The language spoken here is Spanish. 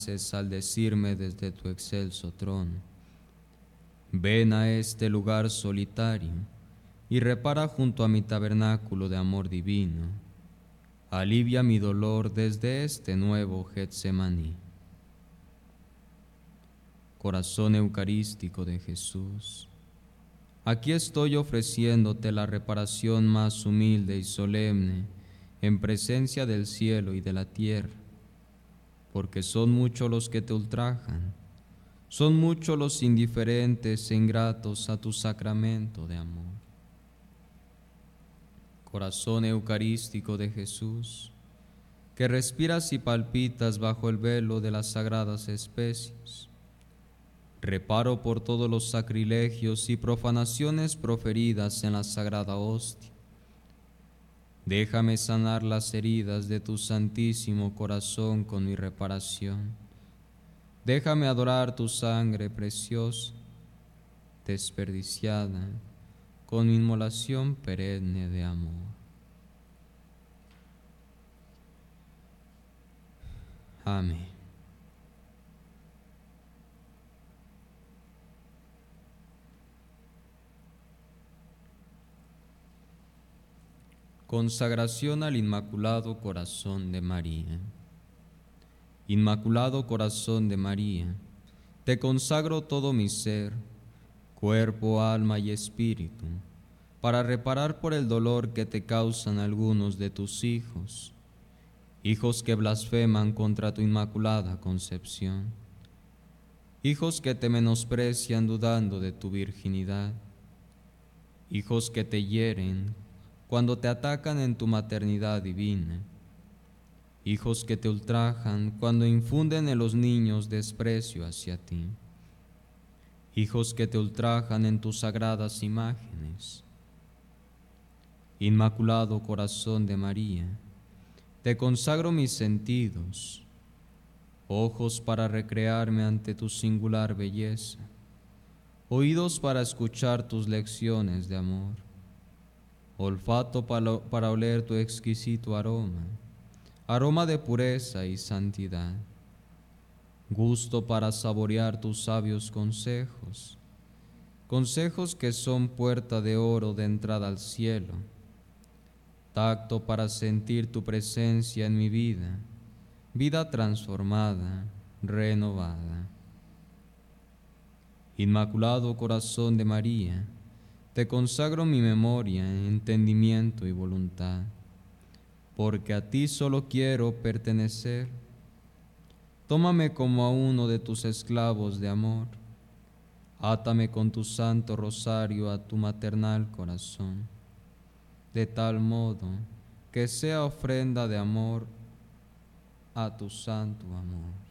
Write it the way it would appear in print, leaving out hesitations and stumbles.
al decirme desde tu excelso trono: ven a este lugar solitario y repara junto a mi tabernáculo de amor divino. Alivia mi dolor desde este nuevo Getsemaní. Corazón eucarístico de Jesús, aquí estoy ofreciéndote la reparación más humilde y solemne en presencia del cielo y de la tierra, porque son muchos los que te ultrajan, son muchos los indiferentes e ingratos a tu sacramento de amor. Corazón eucarístico de Jesús, que respiras y palpitas bajo el velo de las sagradas especies, reparo por todos los sacrilegios y profanaciones proferidas en la sagrada hostia. Déjame sanar las heridas de tu santísimo corazón con mi reparación. Déjame adorar tu sangre preciosa, desperdiciada, con inmolación perenne de amor. Amén. Consagración al Inmaculado Corazón de María. Inmaculado Corazón de María, te consagro todo mi ser, cuerpo, alma y espíritu, para reparar por el dolor que te causan algunos de tus hijos, hijos que blasfeman contra tu inmaculada concepción, hijos que te menosprecian dudando de tu virginidad, hijos que te hieren cuando te atacan en tu maternidad divina, hijos que te ultrajan cuando infunden en los niños desprecio hacia ti, hijos que te ultrajan en tus sagradas imágenes. Inmaculado Corazón de María, te consagro mis sentidos, ojos para recrearme ante tu singular belleza, oídos para escuchar tus lecciones de amor, olfato para oler tu exquisito aroma, aroma de pureza y santidad, gusto para saborear tus sabios consejos, consejos que son puerta de oro de entrada al cielo, tacto para sentir tu presencia en mi vida, vida transformada, renovada. Inmaculado Corazón de María, te consagro mi memoria, entendimiento y voluntad, porque a ti solo quiero pertenecer. Tómame como a uno de tus esclavos de amor, átame con tu santo rosario a tu maternal corazón, de tal modo que sea ofrenda de amor a tu santo amor.